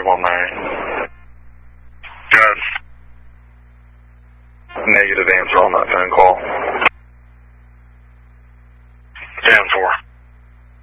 319. Yes. Negative, answer on that phone call.